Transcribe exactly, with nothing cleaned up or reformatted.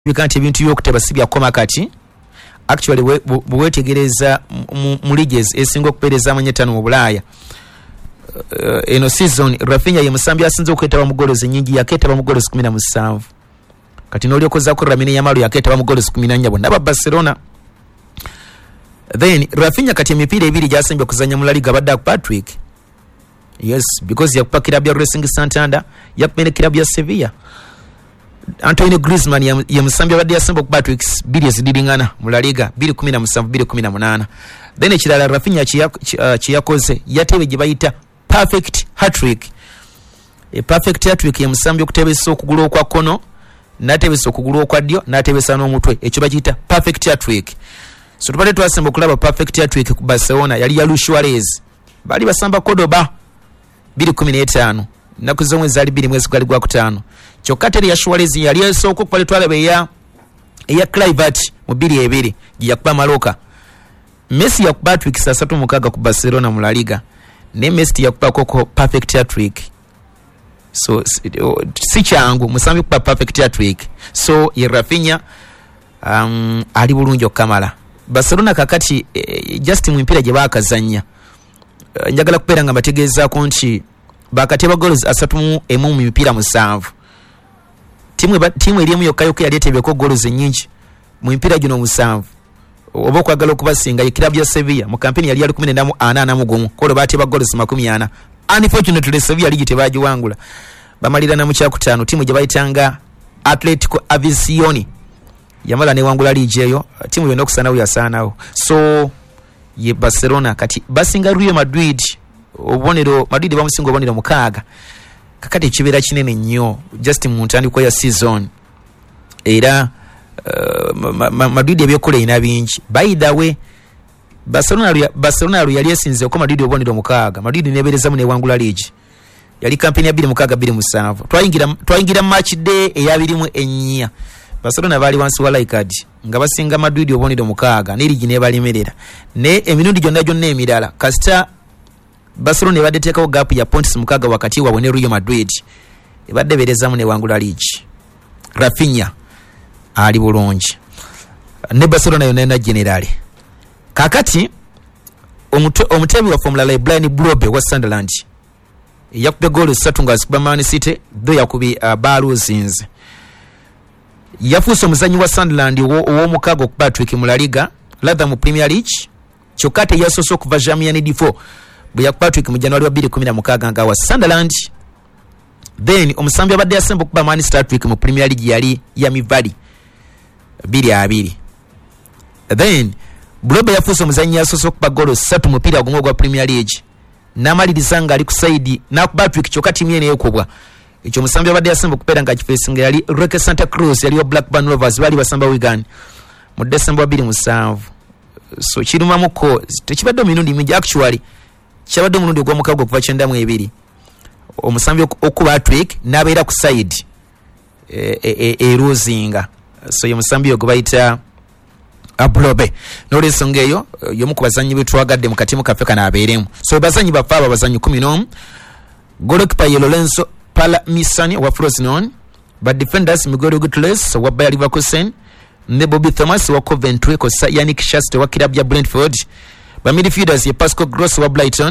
bikanti ebintu by'okuteba si byakoma kati actually we, bwetegereza mu leagues esinga okupereza amanyetano mu Bulaaya uh, eno season Rafinha ye musambi asinze okwetaba mu goals nyingi yaketaba mu goals kumi na musanvu kati noli okoza ko Lamine Yamal yaketaba mu goals kumi na nnya bonna ba Barcelona. Then Rafinha kati emipira ebiri gyasembye kuzanya mu La Liga badda Patrick, yes, because yakupa kirabya ya Racing Santander yapene kirabya ya Sevilla. Antoine Griezmann ya, ya musambi badde yasemba ku Patrick bili ezidilingana mu La Liga bili kumi na musanvu bili kumi na munana. Then ekirala Rafinha kiyakoze uh, yatewe gye bayita perfect hat-trick. A perfect hat-trick ya musambi okutebesa okugulu okwa kono natebesa okugulu okwa ddyo natebesa n'omutwe, ekyo bakiyita perfect hat-trick. So tubale twasemba okulaba perfect hat-trick ku Barcelona yali ya Luis Suarez bali basamba Cordoba bili kumi na ttaano naku zomwe zali bili mwezi gwali gwa kutaano. Kyokka teri ya Suarez yali esooka okupale twalabe ya eya Kluivert mu bili ebiri yakuba Maloka. Messi yakuba hat-trick saa satu mukaga ku Barcelona mu La Liga ne Messi yakuba koko perfect hat-trick. So si kyangu musambi kuba perfect hat-trick. So ye Rafinha um, ali bulungi okamala Barcelona kakati eh, just mu mpira gye bakazanya uh, njagala kupera nga bategeeza ko nti bakateba goals asatu mu emu mu mpira musanvu. Timu ba, timu elimu yokayoka yali etebeko goals nyingi mu mpira gino musanvu. Oba okwagala okubasinga ye club ya Sevilla mu kampeni yali ali kumi na ana mu gumu ko bateba goals makumi ana. Unfortunately Sevilla ligi tebagiwangula bamalira na mu kyakutaano timu gye bayitanga Atletico Aviación yamala ne wangula ligi eyo timu yonna okusanawo yasaanawo. So ye Barcelona kati basinga Real Madrid obonero Madrid bamusinga obonero mukaaga kakati ekibeera kinene nnyo just mu ntandikwa ya season era uh, ma, ma, Madrid ebyokola ina bingi by the way Barcelona Barcelona yali esinze ko Madrid obonero mukaaga Madrid nebereza mu ne wangula ligi yali kampeni ya bbiri mukaaga bbiri musanvu twayingira twayingira match day eyabirimu ennya Barcelona bali wansi wa Laikad nga basinga Madrid obonero mukaaga ne ligi ne balimerera ne emirundi gyonna gyonna emirala kasita Barcelona ebadde teekawo gap ya points mukaaga wakati wa Real Madrid ebadde berezamu ne wangula ligi. Rafinha ali bulungi ne Barcelona yonna na generali kakati omutebi wa Formula Brian Brobe wa Sunderland yakubye goal ssatu nga zikuba Man City do yakubi uh, baluzinze yafuuse omuzanyi wa Sunderland ow'omukaaga ku Patrick mu La Liga ladha mu Premier League kyokka teyasoose okuva Jamie Defoe bwe yakuba Patrick mu January wa bbiri kumi na mukaaga nga wa Sunderland. Then omusambi abadde yasemba okuba Man City Patrick mu Premier League yali Yami Vardy bbiri abiri. Then Brobe yafuuse omuzanyi yasoose okuba goal ssatu mu mupiira gumu ogwa Premier League n'amaliriza nga ali ku side n'akuba Patrick kyokka timu eno ekubwa. Ekyo musambi abadde yasemba okupeera nga kifeesinga yali Roque Santa Cruz yali wa Blackburn Rovers bali basamba Wigan mu December bbiri musanvu. So kirumamuko tekibadde mirundi mingi actually kyabadde omulundi ogw'omukaaga okuva kyenda mu ebiri omusambi okuba Patrick n'abeera ku side eruzinga. So ye musambi ogwo bayita Brobe n'olwensonga eyo y'omu ku bazanyi be twagadde mu katimu kaffe kana abeeremu. So bazanyi baffe abo bazanyi kumi n'omu goalkeeper ye Lorenzo Palamisani wa Frosinone, but defenders Miguel Gutierrez wa Bayer Leverkusen ne Bobby Thomas wa Coventry ko Yannick Chaste wa Kirabya Brentford, ba midfielders ye Pascal Gross wa Brighton